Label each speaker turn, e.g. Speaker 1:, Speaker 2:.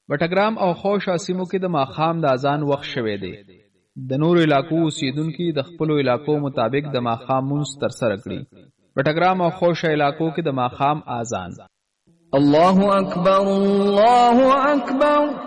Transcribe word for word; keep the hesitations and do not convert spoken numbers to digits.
Speaker 1: بټګرام او خوشا سیمو کې د ماخام د اذان وخت شوی دی. د نورو علاقو اوسیدونکي د خپلو علاقو مطابق د ماخام مونځ ترسره کړي. بټګرام او خوشا علاقو کې د ماخام اذان.
Speaker 2: الله اکبر الله اکبر